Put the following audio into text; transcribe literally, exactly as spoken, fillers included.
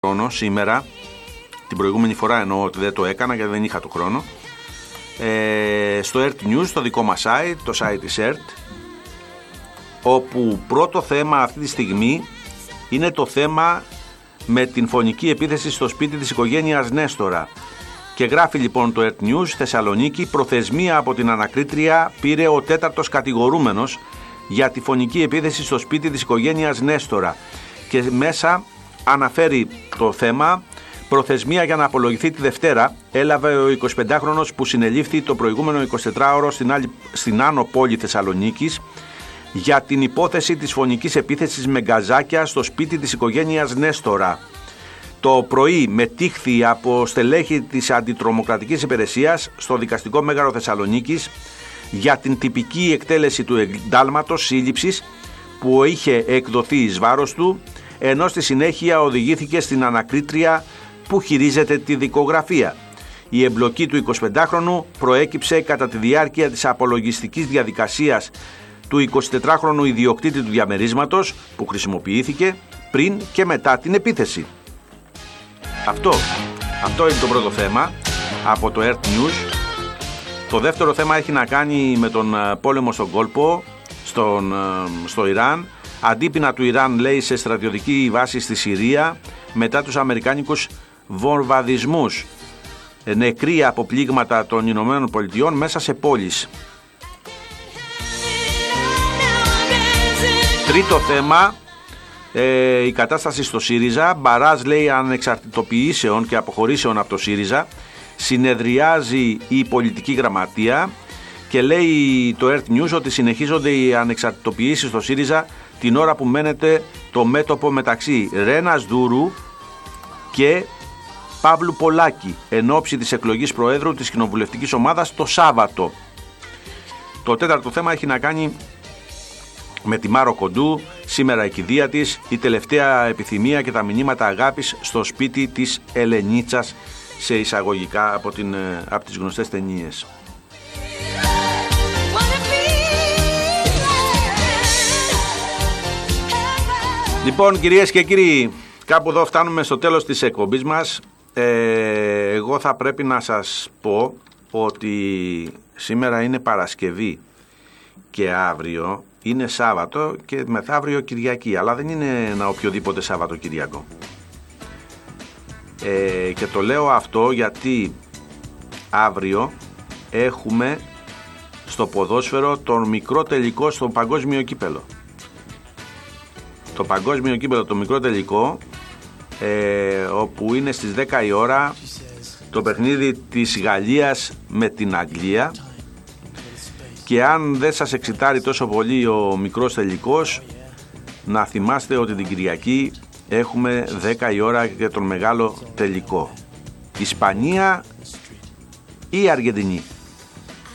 χρόνο σήμερα. Την προηγούμενη φορά εννοώ ότι δεν το έκανα γιατί δεν είχα το χρόνο. Ε, στο Earth News, το δικό μας site, το site της Earth, όπου πρώτο θέμα αυτή τη στιγμή είναι το θέμα με την φωνική επίθεση στο σπίτι της οικογένειας Νέστορα. Και γράφει λοιπόν το Earth News, Θεσσαλονίκη, προθεσμία από την ανακρίτρια πήρε ο τέταρτος κατηγορούμενος για τη φωνική επίθεση στο σπίτι της οικογένειας Νέστορα. Και μέσα αναφέρει το θέμα, προθεσμία για να απολογηθεί τη Δευτέρα έλαβε ο εικοσιπεντάχρονος που συνελήφθη το προηγούμενο εικοσιτετράωρο στην, άλλη, στην Άνω Πόλη Θεσσαλονίκης για την υπόθεση της φωνικής επίθεσης με γκαζάκια στο σπίτι της οικογένειας Νέστορα. Το πρωί μετήχθη από στελέχη της Αντιτρομοκρατικής Υπηρεσίας στο Δικαστικό Μέγαρο Θεσσαλονίκης για την τυπική εκτέλεση του εντάλματος σύλληψης που είχε εκδοθεί εις βάρος του, ενώ στη συνέχεια οδηγήθηκε στην ανακρίτρια που χειρίζεται τη δικογραφία. Η εμπλοκή του εικοσιπεντάχρονου προέκυψε κατά τη διάρκεια της απολογιστικής διαδικασίας του εικοσιτετράχρονου ιδιοκτήτη του διαμερίσματος που χρησιμοποιήθηκε πριν και μετά την επίθεση. Αυτό, αυτό είναι το πρώτο θέμα από το Earth News. Το δεύτερο θέμα έχει να κάνει με τον πόλεμο στον κόλπο, στον, στο Ιράν. Αντίπεινα του Ιράν, λέει, σε στρατιωτική βάση στη Συρία μετά τους αμερικάνικους βομβαρδισμούς. Νεκροί από πλήγματα των Ηνωμένων Πολιτειών μέσα σε πόλεις. Τρίτο θέμα, ε, η κατάσταση στο ΣΥΡΙΖΑ. Μπαράζ, λέει, ανεξαρτητοποιήσεων και αποχωρήσεων από το ΣΥΡΙΖΑ. Συνεδριάζει η πολιτική γραμματεία και λέει το Earth News ότι συνεχίζονται οι ανεξαρτητοποιήσεις στο ΣΥΡΙΖΑ την ώρα που μένεται το μέτωπο μεταξύ Ρένας Δούρου και Παύλου Πολάκη εν ώψη της εκλογής Προέδρου της κοινοβουλευτικής ομάδας το Σάββατο. Το τέταρτο θέμα έχει να κάνει με τη Μάρο Κοντού, σήμερα η κηδεία της, η τελευταία επιθυμία και τα μηνύματα αγάπης στο σπίτι της Ελενίτσας, σε εισαγωγικά από, την, από τις γνωστές ταινίες. Λοιπόν, κυρίες και κύριοι, κάπου εδώ φτάνουμε στο τέλος της εκπομπής μας. Ε, εγώ θα πρέπει να σας πω ότι σήμερα είναι Παρασκευή και αύριο είναι Σάββατο και μεθαύριο Κυριακή, αλλά δεν είναι ένα οποιοδήποτε Σάββατο Κυριακό. Ε, και το λέω αυτό γιατί αύριο έχουμε στο ποδόσφαιρο τον μικρό τελικό στο παγκόσμιο κύπελο. Το παγκόσμιο κύπελο, το μικρό τελικό, ε, όπου είναι στις δέκα η ώρα το παιχνίδι της Γαλλίας με την Αγγλία. Και αν δεν σας εξητάρει τόσο πολύ ο μικρός τελικός, να θυμάστε ότι την Κυριακή έχουμε δέκα η ώρα για τον μεγάλο τελικό. Ισπανία ή Αργεντινή.